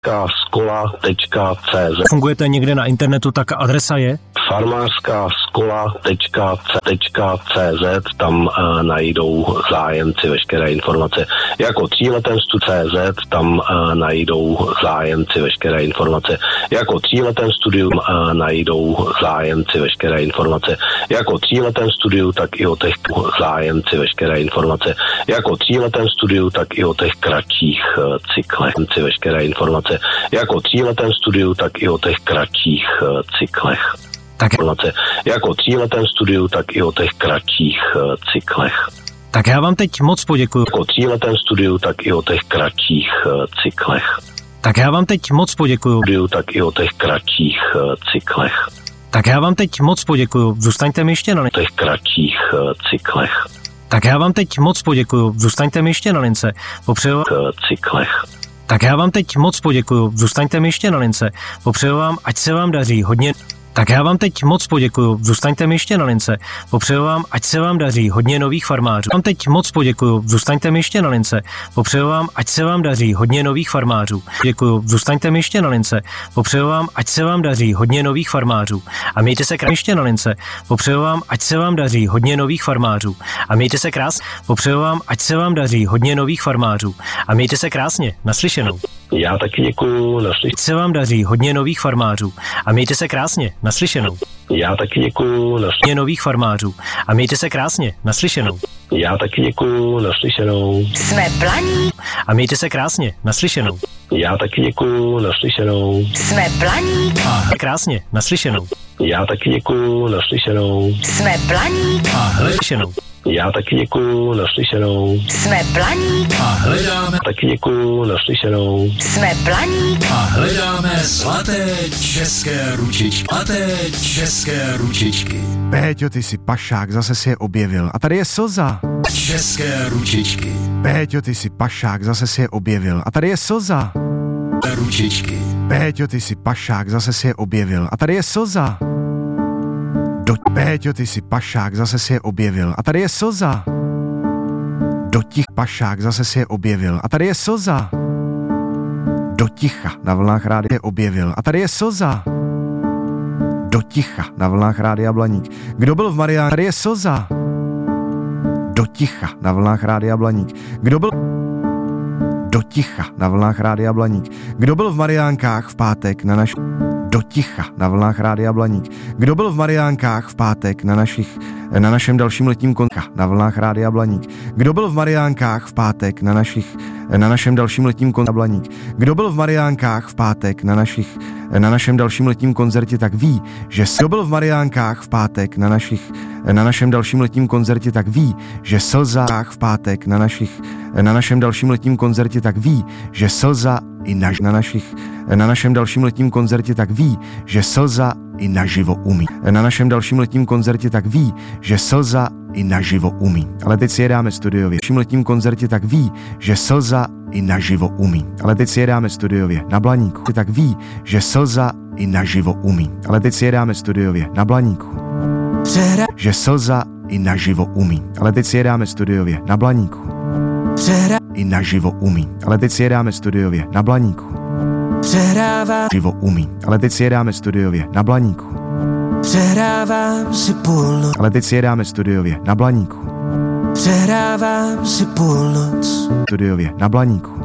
Farmářskáskola.cz. Fungujete někde na internetu, tak adresa je? Farmářskáskola.cz, tam najdou zájemci veškeré informace. Jako tříletenstu.cz, tam najdou zájemci veškeré informace. Jako tříletém studiu najdou zájemci veškeré informace. Jako tříletém studiu, tak i o těch zájemci veškeré informace. Jako tříletém studiu, tak i o těch kratších cyklech veškeré informace. Jako tříletém studiu, tak i o těch kratších cyklech. Tak, jako tříletém studiu, tak i o těch kratších cyklech. Tak já vám teď moc poděkuju. Jako tříletém studiu, tak i o těch kratších cyklech. Tak já vám teď moc poděkuju. Tak i o těch kratších cyklech. Tak já vám teď moc poděkuju. Zůstaňte mi ještě na lince. Těch kratších cyklech. Tak já vám teď moc poděkuju. Zůstaňte mi ještě na lince. Popřeju cyklech. Tak já vám teď moc poděkuju. Zůstaňte mi ještě na lince. Popřeju vám, ať se vám daří hodně. Tak já vám teď moc poděkuju. Zůstaňte mi ještě na lince. Popřeju vám, ať se vám daří hodně nových farmářů. Vám teď moc poděkuju. Zůstaňte mi ještě na lince. Popřeju vám, ať se vám daří hodně nových farmářů. Děkuju. Zůstaňte mi ještě na lince. Popřeju vám, ať se vám daří hodně nových farmářů. A mějte se krásně ještě na lince. Popřeju vám, ať se vám daří hodně nových farmářů. A mějte se krásně. Popřeju vám, ať se vám daří hodně nových farmářů. A mějte se krásně. Naslyšenou. Já taky děkuju. Naslyšenou. Se vám daří hodně nových farmářů. A mějte se krásně. Naslyšenou. Já taky děkuju. Naslyšenou. Nových farmářů. A mějte se krásně. Naslyšenou. Já taky děkuju. Naslyšenou. Jsme Blaník. A mějte se krásně. Naslyšenou. Já taky děkuju. Naslyšenou. Jsme Blaník. A krásně. Naslyšenou. Já taky děkuju. Naslyšenou. Jsme Blaník. A hledanou. Já taky děkuju. Naslyšenou. Jsme Blaník. A hledáme. Taky děkuju. Naslyšenou. Jsme Blaník. A hledáme zlaté české ručičky. Zlaté české ručičky. Péťo, ty jsi pašák, zase si je objevil. A tady je Slza. České ručičky. Péťo, ty jsi pašák, zase si je objevil. A tady je Slza. Ručičky. Péťo, ty jsi pašák, zase si je objevil. A tady je Slza. Péťo, ty jsi pašák, zase si je objevil. A tady je Slza. Do tich pašák, zase si je objevil. A tady je Slza. Do ticha na vlnách rádia objevil. A tady je Slza. Do ticha na vlnách rádia Blaník. Kdo byl v Mariánce? Tady je Slza. Do ticha na vlnách rádia Blaník. Kdo byl do ticha na vlnách rádia Blaník. Kdo byl v Mariánkách v pátek na naš do ticha na vlnách rádia Blaník. Kdo byl v Mariánkách v pátek na našem dalším letním koncertě na vlnách rádia Blaník. Kdo byl v Mariánkách v pátek na našem dalším letním koncertě Blaník. Kdo byl v Mariánkách v pátek na našem dalším letním koncertě, tak ví, že kdo byl v Mariánkách v pátek na našem dalším letním koncertě, tak ví, že Slza v pátek na našem dalším letním koncertě, tak ví, že Slza i na našem dalším letním koncertě, tak ví, že Slza i naživo umí. Na našem dalším letním koncertě, tak ví, že Slza i naživo umí. Ale teď si je dáme studiově. Na našem letním koncertě, tak ví, že Slza i naživo umí. Ale teď si je dáme studiově na Blaníku. Tak ví, že Slza i naživo umí. Ale teď si je dáme studiově na Blaníku. Že Slza i naživo umí. Ale teď si je dáme studiově na Blaníku. I naživo umí. Ale teď si je dáme studiově na Blaníku. Živo umí. Ale teď si je dáme studiově na Blaníku. Přehrávám si půlnoc. Ale teď si je dáme studiově na Blaníku. Přehrávám si půlnoc. Studiově na Blaníku.